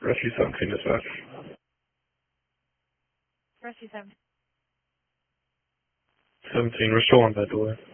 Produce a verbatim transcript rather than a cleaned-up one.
Rescue seventeen dispatch. Rescue seventeen. seventeen, we're still on that delay.